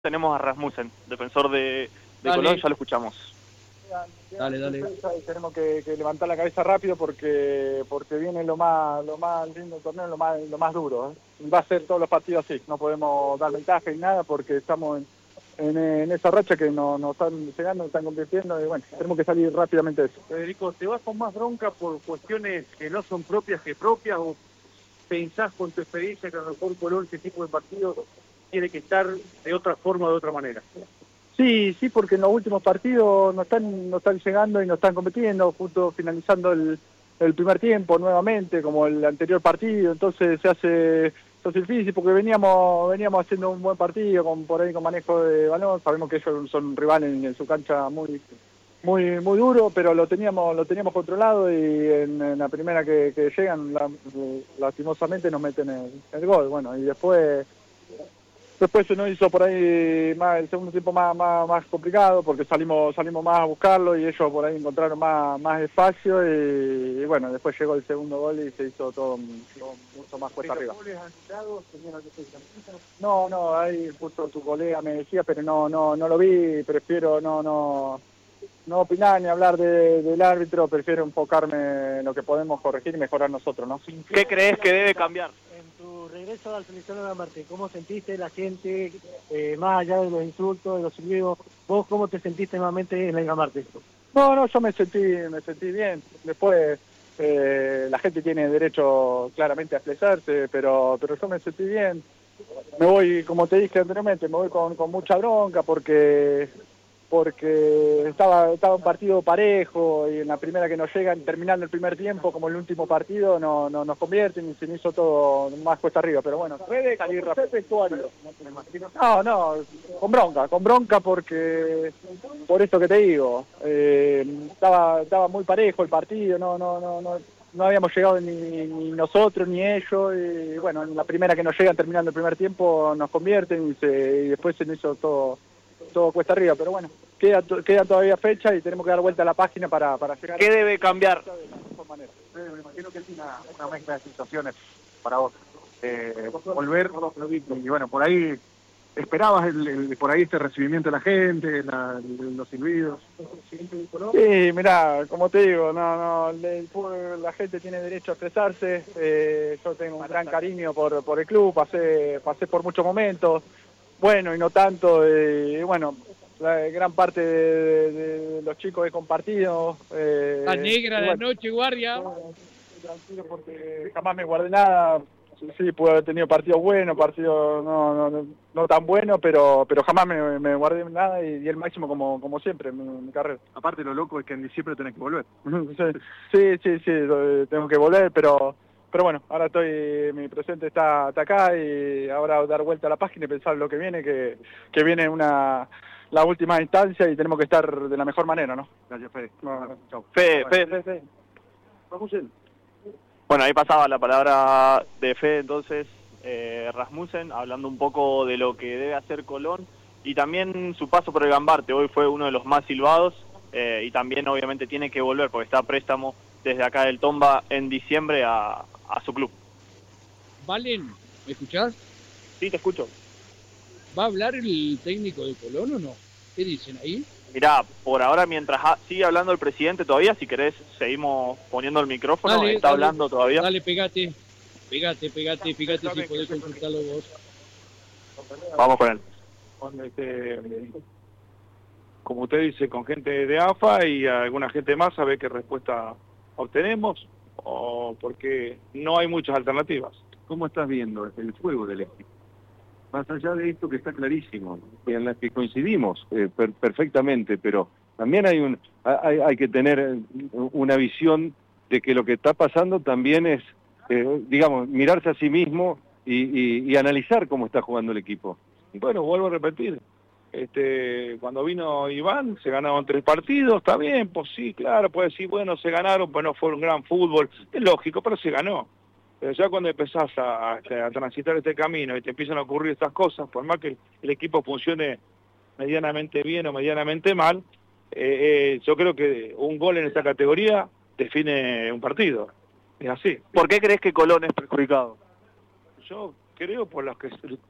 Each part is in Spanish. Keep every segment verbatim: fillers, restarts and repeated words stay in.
Tenemos a Rasmussen, defensor de, de Colón, ya lo escuchamos. Dale, dale. Tenemos que, que levantar la cabeza rápido porque porque viene lo más lo más lindo del torneo, lo más lo más duro, ¿eh? Y va a ser todos los partidos así, no podemos dar ventaja y nada porque estamos en, en, en esa racha que nos no están llegando, nos están convirtiendo y bueno, tenemos que salir rápidamente de eso. Federico, ¿te vas con más bronca por cuestiones que no son propias que propias o pensás con tu experiencia que a lo mejor Colón este tipo de partidos tiene que estar de otra forma o de otra manera? Sí, sí, porque en los últimos partidos no están, no están llegando y no están compitiendo, justo finalizando el, el primer tiempo nuevamente, como el anterior partido, entonces se hace, se hace difícil porque veníamos, veníamos haciendo un buen partido, con por ahí con manejo de balón, sabemos que ellos son rivales en, en su cancha muy, muy, muy duro, pero lo teníamos, lo teníamos controlado y en, en la primera que, que llegan, la, lastimosamente nos meten el, el gol, bueno, y después Después se nos hizo por ahí más, el segundo tiempo más, más, más complicado porque salimos salimos más a buscarlo y ellos por ahí encontraron más, más espacio y, y bueno, después llegó el segundo gol y se hizo todo, todo mucho más cuesta arriba. ¿Goles anulados? No, no, ahí justo tu colega me decía, pero no no no lo vi, prefiero no no no opinar ni hablar de, del árbitro, prefiero enfocarme en lo que podemos corregir y mejorar nosotros, ¿no? ¿Qué crees que debe cambiar? Regreso al seleccionado de Marte, ¿cómo sentiste la gente, eh, más allá de los insultos, de los silbidos? ¿Vos cómo te sentiste nuevamente en la Marte? No, no, yo me sentí, me sentí bien. Después eh, la gente tiene derecho claramente a expresarse, pero, pero yo me sentí bien. Me voy, como te dije anteriormente, me voy con, con mucha bronca porque porque estaba, estaba un partido parejo y en la primera que nos llegan, terminando el primer tiempo, como el último partido, no, no nos convierten y se me hizo todo más cuesta arriba, pero bueno, puede salir rápido. No, no, con bronca, con bronca porque, por esto que te digo, eh, estaba, estaba muy parejo el partido, no, no, no, no, no habíamos llegado ni, ni nosotros ni ellos, y bueno, en la primera que nos llegan terminando el primer tiempo nos convierten y, se, y después se me hizo todo todo cuesta arriba, pero bueno, queda, queda todavía fecha y tenemos que dar vuelta a la página para, para llegar. ¿Qué debe cambiar? De la mejor manera. Me imagino que es una, una mezcla de situaciones para vos. Eh, volver, y bueno, por ahí esperabas el, el, por ahí este recibimiento de la gente, la, los silbidos. Sí, mirá, como te digo, no, no, el, la gente tiene derecho a expresarse, eh, yo tengo un gran cariño por, por el club, pasé, pasé por muchos momentos, bueno y no tanto, y eh, bueno, la gran parte de, de, de los chicos he compartido. Eh, la negra de bueno, la noche, guardia. Bueno, tranquilo porque jamás me guardé nada, sí, pude haber tenido partidos buenos, partidos no, no, no, no tan buenos, pero pero jamás me, me guardé nada y di el máximo como, como siempre en mi, en mi carrera. Aparte lo loco es que en diciembre tenés que volver. sí, sí, sí, tengo que volver, pero... Pero bueno, ahora estoy, mi presente está, está acá y ahora dar vuelta a la página y pensar lo que viene, que, que viene una la última instancia y tenemos que estar de la mejor manera, ¿no? Gracias, Fede. No, chau. Fede, Fede, Fede, Fede. Bueno, ahí pasaba la palabra de Fede, entonces, eh, Rasmussen, hablando un poco de lo que debe hacer Colón y también su paso por el Gambarte. Hoy fue uno de los más silbados eh, y también obviamente tiene que volver porque está a préstamo desde acá del Tomba en diciembre a, a su club. Valen, ¿me escuchás? Sí, te escucho. ¿Va a hablar el técnico de Colón o no? ¿Qué dicen ahí? Mirá, por ahora mientras ha, sigue hablando el presidente todavía, si querés seguimos poniendo el micrófono, dale, está dale, hablando todavía. Dale, pegate, pegate, pegate, pegate si podés consultarlo vos. Vamos con él. Este, como usted dice, con gente de A F A y alguna gente más, a ver qué respuesta obtenemos, o porque no hay muchas alternativas. ¿Cómo estás viendo el juego del equipo? Más allá de esto que está clarísimo, en la que coincidimos eh, per perfectamente, pero también hay, un, hay, hay que tener una visión de que lo que está pasando también es, eh, digamos, mirarse a sí mismo y, y, y analizar cómo está jugando el equipo. Bueno, vuelvo a repetir, este, cuando vino Iván se ganaron tres partidos, está bien, pues sí, claro, puede decir, bueno, se ganaron, pues no fue un gran fútbol, es lógico, pero se ganó. Pero ya cuando empezás a, a, a transitar este camino y te empiezan a ocurrir estas cosas, por más que el, el equipo funcione medianamente bien o medianamente mal, eh, eh, yo creo que un gol en esta categoría define un partido. Es así. ¿Por qué crees que Colón es perjudicado? Yo creo por los que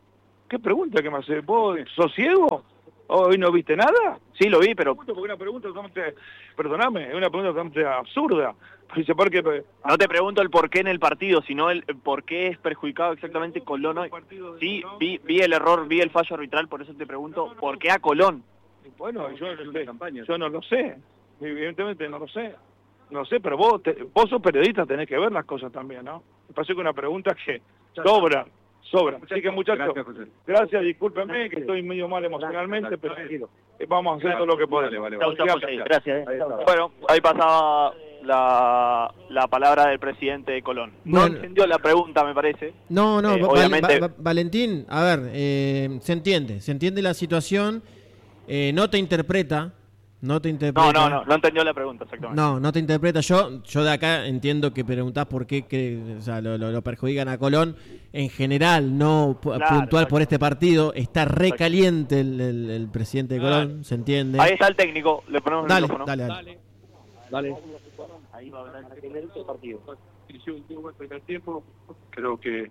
¿Qué pregunta que me hace? ¿Vos sos ciego? ¿Hoy no viste nada? Sí, lo vi, pero... Porque una pregunta totalmente, perdóname, es una pregunta totalmente absurda. Dice, porque... No te pregunto el por qué en el partido, sino el por qué es perjudicado exactamente Colón hoy. Sí, vi, vi el error, vi el fallo arbitral, por eso te pregunto, ¿por qué a Colón? Bueno, yo, yo no lo sé, evidentemente no lo sé. No sé, pero vos, te, vos sos periodista, tenés que ver las cosas también, ¿no? Me parece que una pregunta que sobra. Sobra. Así que muchachos, gracias, gracias, discúlpenme que estoy medio mal emocionalmente, pero vamos a hacer todo lo que podemos. Vale, vale, vale. Gracias. Eh. Bueno, ahí pasaba la, la palabra del presidente de Colón. No bueno, entendió la pregunta, me parece. No, no, eh, va, obviamente... va, va, Valentín, a ver, eh, se entiende, se entiende la situación, eh, no te interpreta. No te interpreta. No, no, no, no entendió la pregunta exactamente. No, no te interpreta. Yo yo de acá entiendo que preguntás por qué que, o sea, lo, lo, lo perjudican a Colón. En general, no claro, puntual exacto. Por este partido. Está recaliente el, el, el presidente de Colón, claro. Se entiende. Ahí está el técnico, le ponemos dale, el micrófono. Dale, dale. Dale. Ahí va a hablar el partido. Tiempo, creo que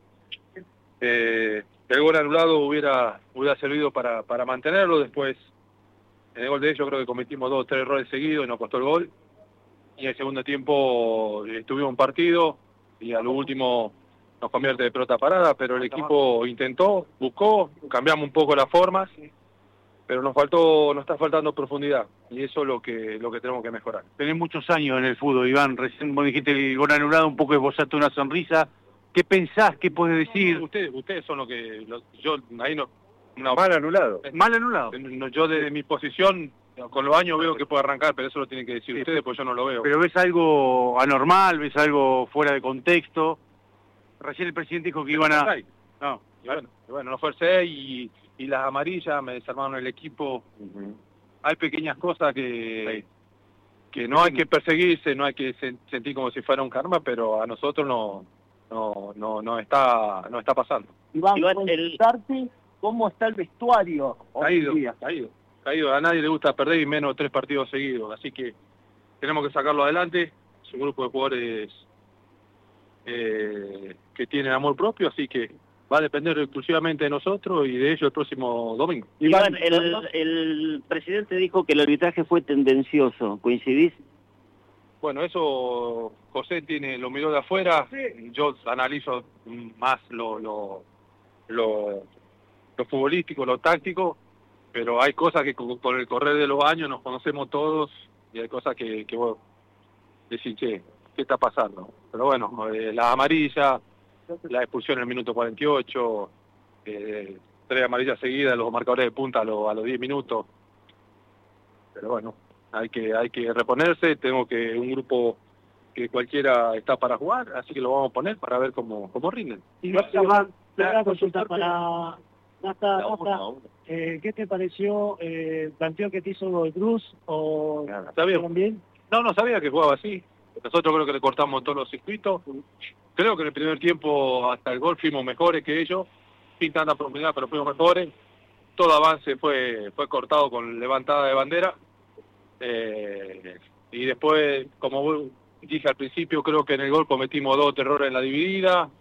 eh, el gol anulado hubiera, hubiera servido para, para mantenerlo después. En el gol de ellos creo que cometimos dos o tres errores seguidos y nos costó el gol. Y en el segundo tiempo estuvimos en partido y a lo último nos convierte de pelota parada, pero el equipo intentó, buscó, cambiamos un poco las formas, pero nos faltó, nos está faltando profundidad y eso es lo que, lo que tenemos que mejorar. Tenés muchos años en el fútbol, Iván, recién vos dijiste el gol anulado, un poco esbozaste una sonrisa. ¿Qué pensás? ¿Qué podés decir? No, no, ustedes, ustedes son los que, los, yo ahí no... No, mal anulado. Mal anulado. Yo desde mi posición, con los años veo que puede arrancar, pero eso lo tienen que decir sí, ustedes, pues yo no lo veo. Pero ves algo anormal, ves algo fuera de contexto. Recién el presidente dijo que iban a... No, y bueno, y bueno, no fue el seis y, y las amarillas me desarmaron el equipo. Uh-huh. Hay pequeñas cosas que, que no hay que perseguirse, no hay que se, sentir como si fuera un karma, pero a nosotros no, no, no, no está, no está pasando. Iván, Iván el... ¿Cómo está el vestuario? Caído, caído, caído. A nadie le gusta perder y menos tres partidos seguidos. Así que tenemos que sacarlo adelante. Es un grupo de jugadores eh, que tienen amor propio, así que va a depender exclusivamente de nosotros y de ellos el próximo domingo. Iván, el, el presidente dijo que el arbitraje fue tendencioso. ¿Coincidís? Bueno, eso José tiene lo miró de afuera. Sí. Yo analizo más lo... lo, lo lo futbolístico, lo táctico, pero hay cosas que con, con el correr de los años nos conocemos todos y hay cosas que, que vos decís, che, ¿qué está pasando? Pero bueno, eh, la amarilla, la expulsión en el minuto cuarenta y ocho, eh, tres amarillas seguidas, los marcadores de punta a, lo, a los diez minutos, pero bueno, hay que hay que reponerse, tengo que un grupo que cualquiera está para jugar, así que lo vamos a poner para ver cómo, cómo rinden. Y vas a la consulta para... Nata, Nata, eh, ¿qué te pareció eh, el planteo que te hizo Godoy Cruz? ¿O ¿Sabía? Bien? No, no sabía que jugaba así. Nosotros creo que le cortamos todos los circuitos. Creo que en el primer tiempo hasta el gol fuimos mejores que ellos, sin tanta profundidad, pero fuimos mejores. Todo avance fue fue cortado con levantada de bandera. Eh, y después, como dije al principio, creo que en el gol cometimos dos errores en la dividida.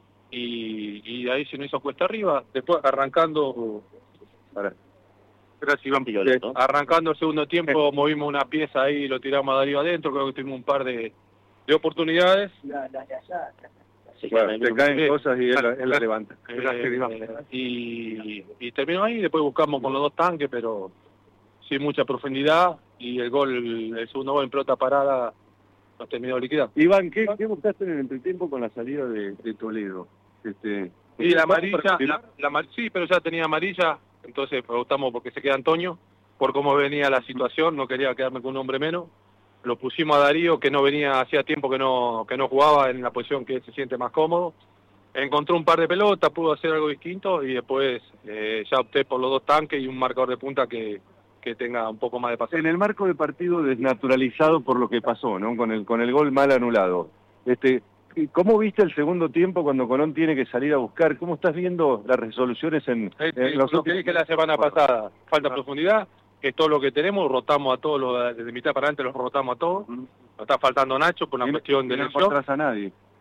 Y, y ahí se nos hizo cuesta arriba, después arrancando para, gracias, Iván, eh, arrancando el segundo tiempo movimos una pieza ahí y lo tiramos a Darío adentro, creo que tuvimos un par de, de oportunidades. La, la, la, la, sí, bueno, te caen eh, cosas y él, él, él la levanta. Eh, y, y terminó ahí, después buscamos con los dos tanques, pero sin mucha profundidad, y el gol, el segundo gol en pelota parada nos terminó liquidando. Iván, ¿qué, ¿qué buscaste en el entretiempo con la salida de, de Toledo? Este, y la amarilla, la, la, sí, pero ya tenía amarilla, entonces optamos porque se queda Antonio, por cómo venía la situación, no quería quedarme con un hombre menos. Lo pusimos a Darío, que no venía, hacía tiempo que no, que no jugaba en la posición que él se siente más cómodo. Encontró un par de pelotas, pudo hacer algo distinto y después eh, ya opté por los dos tanques y un marcador de punta que, que tenga un poco más de paciencia. En el marco de partido desnaturalizado por lo que pasó, ¿no? Con el, con el gol mal anulado. Este, ¿Cómo viste el segundo tiempo cuando Colón tiene que salir a buscar? ¿Cómo estás viendo las resoluciones en, eh, en los... Lo que dije la semana pasada, falta profundidad, que es todo lo que tenemos, rotamos a todos, los, desde mitad para adelante los rotamos a todos. Nos está faltando Nacho por una y cuestión de no lesión. encontrás a nadie.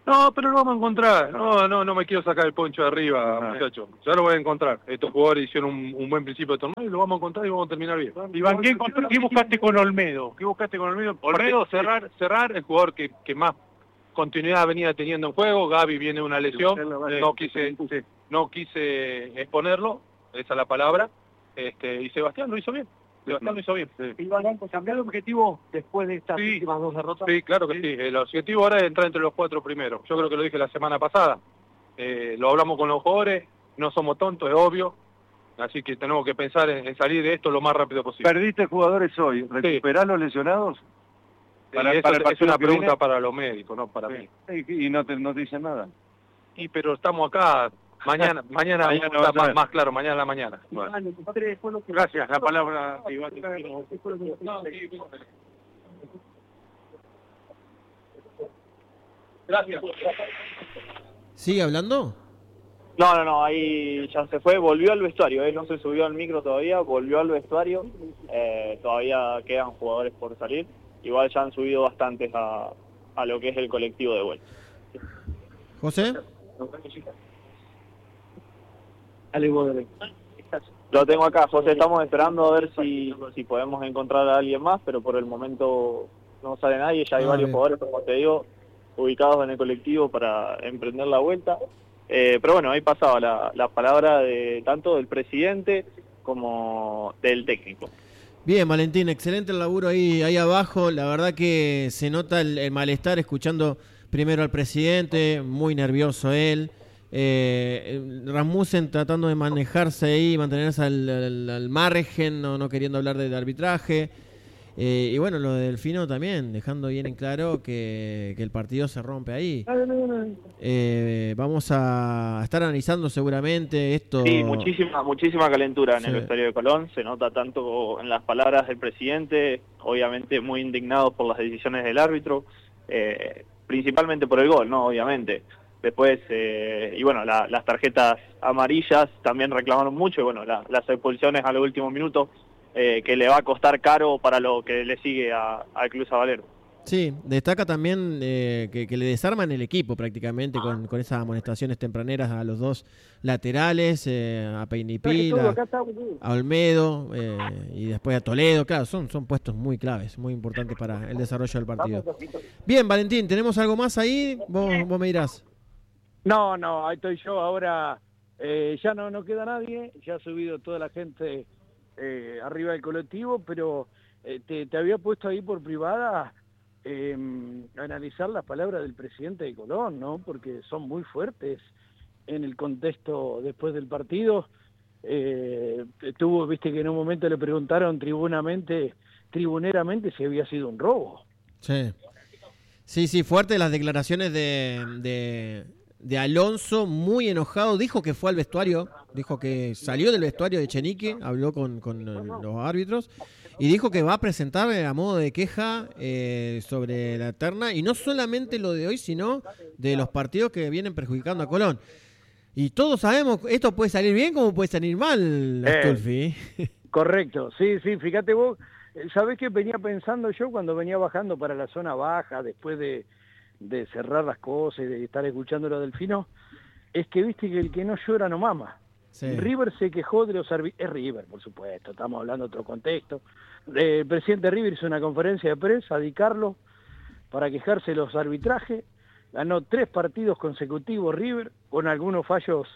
No, pero lo vamos a encontrar. No, no, no me quiero sacar el poncho de arriba, ah. muchachos. Ya lo voy a encontrar. Estos jugadores hicieron un, un buen principio de torneo y lo vamos a encontrar y vamos a terminar bien. Iván, ¿qué, ¿qué buscaste con Olmedo? ¿Qué buscaste con Olmedo? Olmedo, cerrar, cerrar, el jugador que, que más continuidad venía teniendo en juego. Gaby viene de una lesión. No quise, no quise exponerlo, esa es la palabra. Este, y Sebastián lo hizo bien. Sebastián lo hizo bien. Sí. Iván, ¿cambió el objetivo después de estas sí, últimas dos derrotas? Sí, claro que sí. sí. El objetivo ahora es entrar entre los cuatro primeros. Yo creo que lo dije la semana pasada. Eh, lo hablamos con los jugadores, no somos tontos, es obvio. Así que tenemos que pensar en, en salir de esto lo más rápido posible. Perdiste jugadores hoy, ¿recuperás sí. los lesionados? Para, sí, para eso es una pregunta viene? Para los médicos, no para sí. mí. ¿Y, y no, te, no te dicen nada? Y pero estamos acá... Mañana, mañana, mañana está más, más claro, mañana a la mañana. Bueno. Gracias, la palabra Iván. Gracias. ¿Sigue hablando? No, no, no, ahí ya se fue, volvió al vestuario, ¿eh? No se subió al micro todavía, volvió al vestuario, eh, todavía quedan jugadores por salir, igual ya han subido bastantes a, a lo que es el colectivo de vuelta. ¿José? Lo tengo acá, José, estamos esperando a ver si, si podemos encontrar a alguien más, pero por el momento no sale nadie, ya hay ah, varios bien. jugadores, como te digo, ubicados en el colectivo para emprender la vuelta. Eh, pero bueno, ahí pasaba la, la palabra de tanto del presidente como del técnico. Bien, Valentín, excelente el laburo ahí, ahí abajo, la verdad que se nota el, el malestar escuchando primero al presidente, muy nervioso él. Eh, Rasmussen tratando de manejarse ahí, mantenerse al, al, al margen, no, no queriendo hablar del arbitraje. Eh, y bueno, lo de Delfino también, dejando bien en claro que, que el partido se rompe ahí. Eh, vamos a estar analizando seguramente esto. Sí, muchísima, muchísima calentura en sí. el vestuario de Colón. Se nota tanto en las palabras del presidente, obviamente muy indignado por las decisiones del árbitro, eh, principalmente por el gol, ¿no? Obviamente. Después, eh, y bueno, la, las tarjetas amarillas también reclamaron mucho, y bueno, la, las expulsiones a los últimos minutos, eh, que le va a costar caro para lo que le sigue al Club Sabalero. Sí, destaca también eh, que, que le desarman el equipo prácticamente con, con esas amonestaciones tempraneras a los dos laterales, eh, a Peinipil, a, a Olmedo eh, y después a Toledo. Claro, son, son puestos muy claves, muy importantes para el desarrollo del partido. Bien, Valentín, ¿tenemos algo más ahí? Vos, vos me dirás. No, no, ahí estoy yo, ahora eh, ya no, no queda nadie, ya ha subido toda la gente eh, arriba del colectivo, pero eh, te, te había puesto ahí por privada eh, analizar las palabras del presidente de Colón, ¿no? Porque son muy fuertes en el contexto después del partido. Eh, tuvo, viste que en un momento le preguntaron tribunamente, tribuneramente si había sido un robo. Sí, sí, sí, fuertes las declaraciones de... de... de Alonso, muy enojado, dijo que fue al vestuario, dijo que salió del vestuario de Echenique, habló con, con los árbitros y dijo que va a presentar a modo de queja eh, sobre la terna, y no solamente lo de hoy, sino de los partidos que vienen perjudicando a Colón. Y todos sabemos, esto puede salir bien como puede salir mal, Astolfi. Eh, correcto, sí, sí, fíjate vos, ¿sabés qué venía pensando yo cuando venía bajando para la zona baja, después de... de cerrar las cosas y de estar escuchando lo Delfino? Es que viste que el que no llora no mama. Sí. River se quejó de los árbitros, es River, por supuesto, estamos hablando de otro contexto. El presidente River hizo una conferencia de prensa, Di Carlo, para quejarse de los arbitrajes, ganó tres partidos consecutivos River, con algunos fallos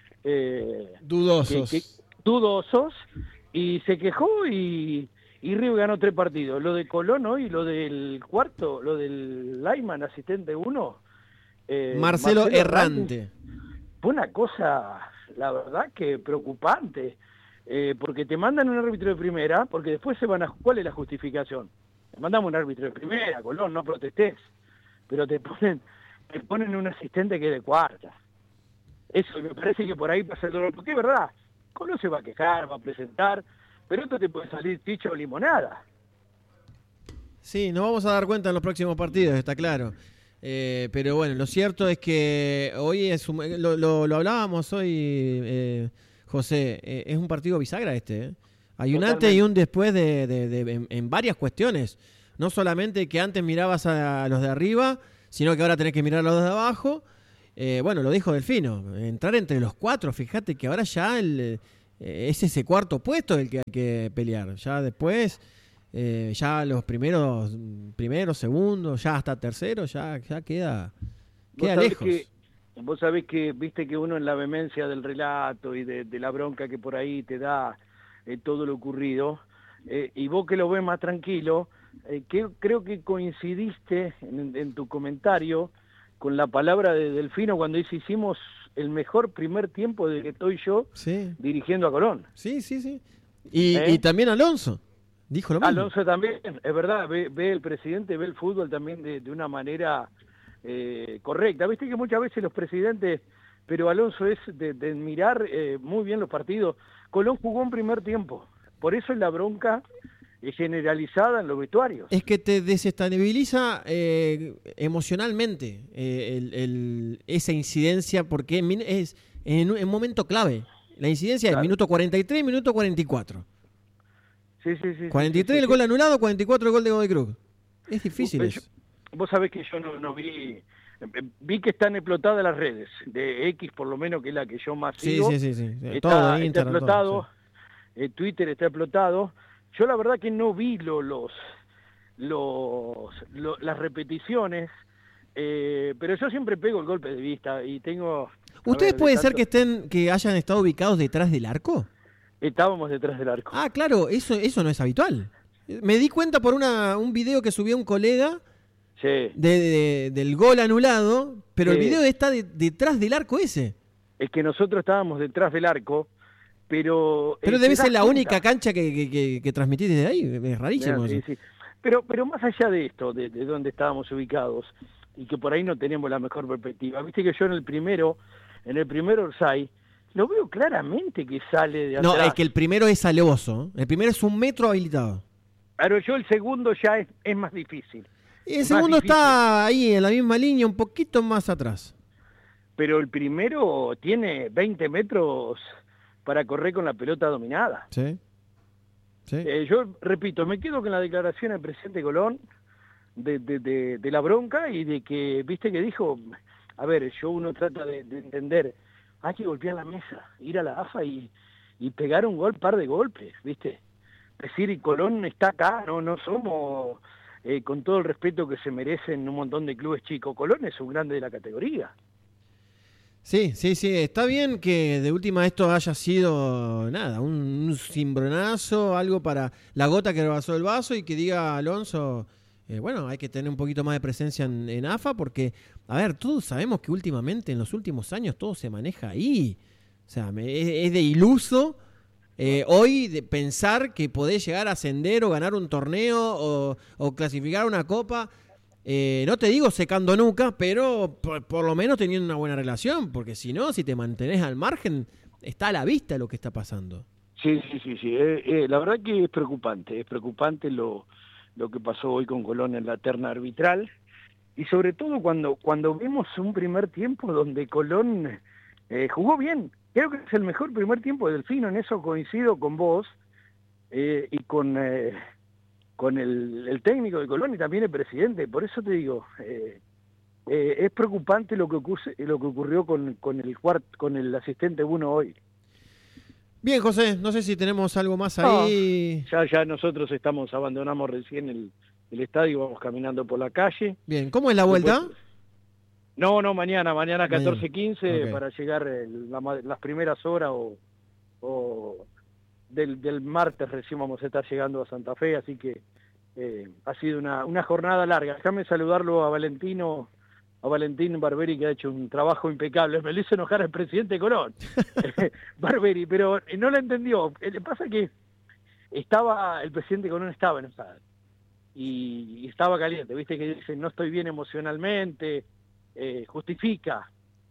eh, dudosos. Que, que, dudosos, y se quejó y... Y River ganó tres partidos. Lo de Colón hoy, lo del cuarto, lo del Lyman, asistente uno. Eh, Marcelo, Marcelo Errante. Fue una cosa, la verdad, que preocupante. Eh, porque te mandan un árbitro de primera, porque después se van a... ¿Cuál es la justificación? Te mandamos un árbitro de primera, Colón, no protestés. Pero te ponen, te ponen un asistente que es de cuarta. Eso me parece que por ahí pasa el dolor. Porque es verdad, Colón se va a quejar, va a presentar... Pero esto te puede salir picho o limonada. Sí, nos vamos a dar cuenta en los próximos partidos, está claro. Eh, pero bueno, lo cierto es que hoy es un, lo, lo, lo hablábamos hoy, eh, José, eh, es un partido bisagra este. ¿eh? Hay un Totalmente. antes y un después de, de, de, en, en varias cuestiones. No solamente que antes mirabas a, a los de arriba, sino que ahora tenés que mirar los de abajo. Eh, bueno, lo dijo Delfino, entrar entre los cuatro, fíjate que ahora ya el, eh, es ese cuarto puesto el que hay que pelear. Ya después, eh, ya los primeros, primeros, segundos, ya hasta terceros, ya, ya queda, queda ¿Vos lejos. Que, vos sabés que, viste que uno en la vehemencia del relato y de, de la bronca que por ahí te da eh, todo lo ocurrido, eh, y vos que lo ves más tranquilo, eh, que, creo que coincidiste en, en tu comentario con la palabra de Delfino cuando dice hicimos el mejor primer tiempo de que estoy yo sí. dirigiendo a Colón. Sí, sí, sí. Y, ¿Eh? y también Alonso, dijo lo mismo. Alonso también, es verdad, ve, ve el presidente, ve el fútbol también de, de una manera eh, correcta. Viste que muchas veces los presidentes, pero Alonso es de, de mirar eh, muy bien los partidos. Colón jugó un primer tiempo, por eso es la bronca generalizada en los vestuarios. Es que te desestabiliza eh, emocionalmente eh, el, el, esa incidencia, porque es en un, en un momento clave. La incidencia claro. es minuto cuarenta y tres, minuto cuarenta y cuatro. Sí, sí, sí. cuarenta y tres sí, el sí, gol sí. anulado, cuarenta y cuatro el gol de Godoy Cruz. Es difícil Yo, eso. Vos sabés que yo no, no vi... Vi que están explotadas las redes, de X por lo menos, que es la que yo más sigo. Sí, sí, sí. sí. Está, todo, está Instagram, explotado, todo, sí. eh, Twitter está explotado. Yo la verdad que no vi lo, los, los, lo, las repeticiones, eh, pero yo siempre pego el golpe de vista y tengo... ¿Ustedes ver, puede tanto, ser que estén, que hayan estado ubicados detrás del arco? Estábamos detrás del arco. Ah, claro, eso, eso no es habitual. Me di cuenta por una, un video que subió un colega sí. de, de, del gol anulado, pero sí. el video está de, detrás del arco ese. Es que nosotros estábamos detrás del arco, pero... Pero eh, debe ser la cuenta? única cancha que, que, que, que transmitís desde ahí, es rarísimo. Sí, eso. sí. Pero, pero más allá de esto, de, de donde estábamos ubicados, y que por ahí no tenemos la mejor perspectiva, viste que yo en el primero, en el primer Orsay, lo veo claramente que sale de atrás. No, es que el primero es alevoso, el primero es un metro habilitado. Pero yo el segundo ya es, es más difícil. Y el segundo está ahí en la misma línea, un poquito más atrás. Pero el primero tiene veinte metros para correr con la pelota dominada. Sí. sí. Eh, yo repito, me quedo con la declaración del presidente Colón de, de, de, de la bronca y de que, viste que dijo, a ver, yo uno trata de, de entender, hay que golpear la mesa, ir a la A F A y, y pegar un gol, par de golpes, viste. Decir, y Colón está acá, no, no somos, eh, con todo el respeto que se merecen un montón de clubes chicos, Colón es un grande de la categoría. Sí, sí, sí, está bien que de última esto haya sido, nada, un, un cimbronazo, algo para la gota que rebasó el vaso y que diga Alonso, eh, bueno, hay que tener un poquito más de presencia en, en A F A porque, a ver, todos sabemos que últimamente, en los últimos años, todo se maneja ahí. O sea, me, es, es de iluso eh, hoy de pensar que podés llegar a ascender o ganar un torneo o, o clasificar una copa. Eh, no te digo secando nuca, pero por, por lo menos teniendo una buena relación, porque si no, si te mantenés al margen, está a la vista lo que está pasando. Sí, sí, sí, sí. Eh, eh, la verdad que es preocupante, es preocupante lo, lo que pasó hoy con Colón en la terna arbitral, y sobre todo cuando, cuando vemos un primer tiempo donde Colón eh, jugó bien. Creo que es el mejor primer tiempo de Delfino, en eso coincido con vos eh, y con... Eh, con el, el técnico de Colón y también el presidente. Por eso te digo, eh, eh, es preocupante lo que ocurre, lo que ocurrió con, con el cuart, con el asistente uno hoy. Bien, José, no sé si tenemos algo más ahí. No, ya, ya nosotros estamos, abandonamos recién el, el estadio, vamos caminando por la calle. Bien, ¿cómo es la vuelta? Después, no, no, mañana, mañana catorce quince okay. para llegar el, la, las primeras horas o... o Del, del martes recién vamos a estar llegando a Santa Fe, así que eh, ha sido una, una jornada larga. Déjame saludarlo a Valentino, a Valentín Barberi, que ha hecho un trabajo impecable. Me lo hizo enojar al presidente Colón, Barberi, pero no lo entendió. Le pasa que estaba, el presidente Colón estaba enojado y, y estaba caliente, viste que dice, no estoy bien emocionalmente, eh, justifica,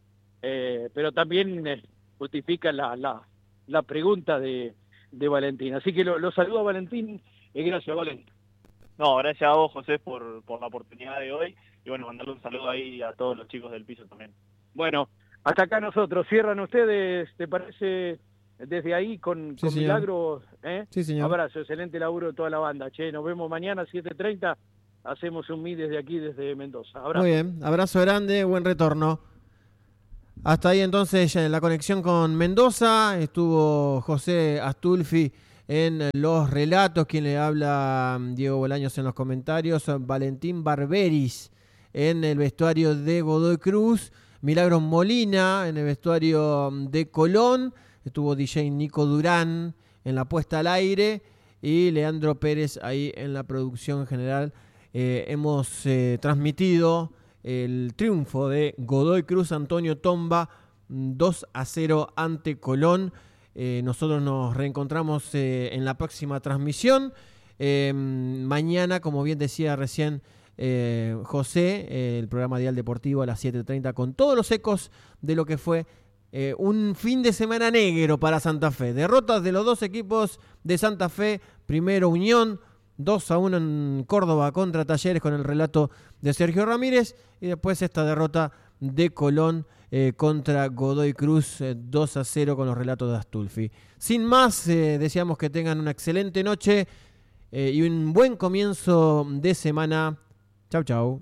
eh, pero también eh, justifica la, la, la pregunta de de Valentín. Así que lo, lo saludo a Valentín y gracias, Valentín. No, gracias a vos, José, por, por la oportunidad de hoy y bueno, mandarle un saludo ahí a todos los chicos del piso también. Bueno, hasta acá nosotros. Cierran ustedes, ¿te parece? Desde ahí con, sí, con Milagro, ¿eh? Sí, señor. Abrazo, excelente laburo de toda la banda. Che, nos vemos mañana a siete treinta hacemos un meet desde aquí, desde Mendoza. Abrazo. Muy bien, abrazo grande, buen retorno. Hasta ahí entonces la conexión con Mendoza. Estuvo José Astulfi en los relatos, quien le habla Diego Bolaños en los comentarios, Valentín Barberis en el vestuario de Godoy Cruz, Milagros Molina en el vestuario de Colón, estuvo D J Nico Durán en la puesta al aire y Leandro Pérez ahí en la producción general. Eh, hemos eh, transmitido el triunfo de Godoy Cruz Antonio Tomba dos a cero ante Colón. Eh, nosotros nos reencontramos eh, en la próxima transmisión. Eh, mañana, como bien decía recién eh, José, eh, el programa Dial Deportivo a las siete treinta con todos los ecos de lo que fue eh, un fin de semana negro para Santa Fe. Derrotas de los dos equipos de Santa Fe. Primero Unión, dos a uno en Córdoba contra Talleres con el relato de Sergio Ramírez. Y después esta derrota de Colón eh, contra Godoy Cruz, eh, dos a cero con los relatos de Astulfi. Sin más, eh, deseamos que tengan una excelente noche eh, y un buen comienzo de semana. Chau, chau.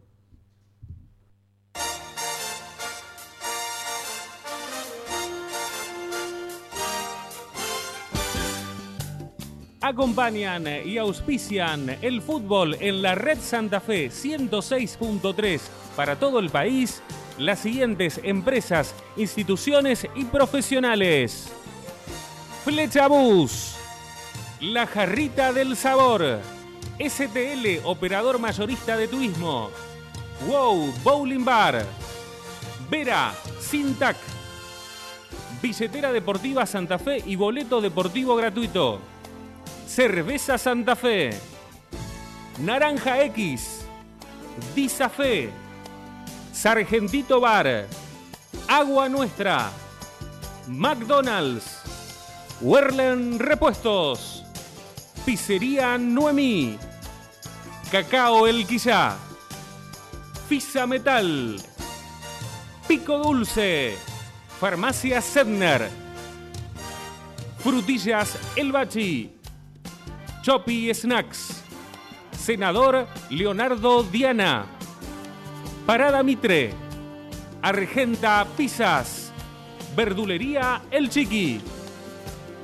Acompañan y auspician el fútbol en la Red Santa Fe ciento seis punto tres para todo el país. Las siguientes empresas, instituciones y profesionales: Flechabús, La Jarrita del Sabor, S T L, operador mayorista de turismo, Wow Bowling Bar, Vera, Sintac, Billetera Deportiva Santa Fe y boleto deportivo gratuito, Cerveza Santa Fe, Naranja X, Disafé, Sargentito Bar, Agua Nuestra, McDonald's, Werlen Repuestos, Pizzería Noemí, Cacao El Quillá, Fisa Metal, Pico Dulce, Farmacia Sedner, Frutillas El Bachi, Chopi Snacks, Senador Leonardo Diana, Parada Mitre, Argenta Pizzas, Verdulería El Chiqui.